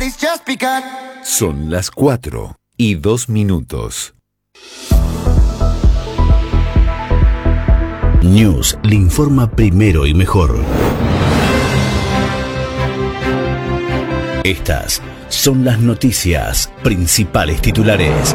party's just begun. Son las 4:02. News le informa primero y mejor. Estas son las noticias, principales titulares.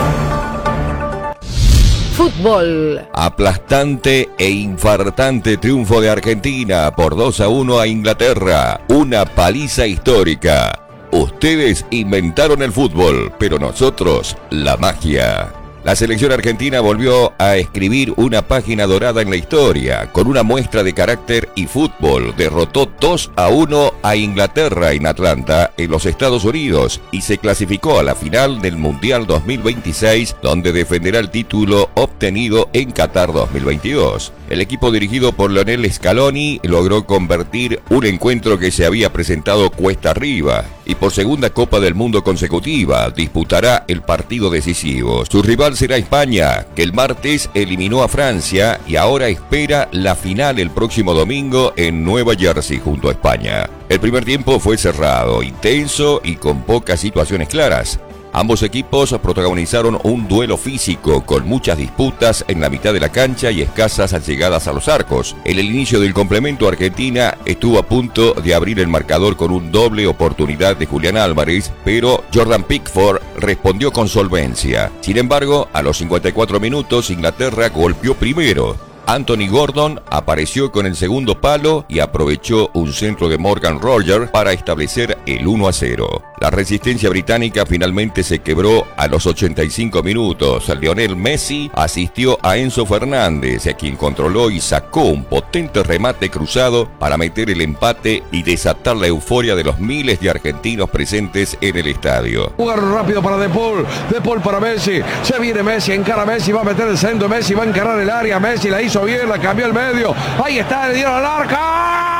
Fútbol. Aplastante e infartante triunfo de Argentina por 2-1 a Inglaterra. Una paliza histórica. Ustedes inventaron el fútbol, pero nosotros la magia. La selección argentina volvió a escribir una página dorada en la historia. Con una muestra de carácter y fútbol, derrotó 2-1 a Inglaterra en Atlanta, en los Estados Unidos, y se clasificó a la final del Mundial 2026, donde defenderá el título obtenido en Qatar 2022. El equipo dirigido por Lionel Scaloni logró convertir un encuentro que se había presentado cuesta arriba, y por segunda Copa del Mundo consecutiva disputará el partido decisivo. Su rival será España, que el martes eliminó a Francia y ahora espera la final el próximo domingo en Nueva Jersey junto a España. El primer tiempo fue cerrado, intenso y con pocas situaciones claras. Ambos equipos protagonizaron un duelo físico con muchas disputas en la mitad de la cancha y escasas llegadas a los arcos. En el inicio del complemento, Argentina estuvo a punto de abrir el marcador con un doble oportunidad de Julián Álvarez, pero Jordan Pickford respondió con solvencia. Sin embargo, a los 54 minutos, Inglaterra golpeó primero. Anthony Gordon apareció con el segundo palo y aprovechó un centro de Morgan Rogers para establecer el 1-0. La resistencia británica finalmente se quebró a los 85 minutos. Lionel Messi asistió a Enzo Fernández, a quien controló y sacó un potente remate cruzado para meter el empate y desatar la euforia de los miles de argentinos presentes en el estadio. Jugar rápido para De Paul para Messi, se viene Messi, encara Messi, va a meter el centro, Messi va a encarar el área, Messi la hizo bien, la cambió al medio, ahí está, le dieron al arca.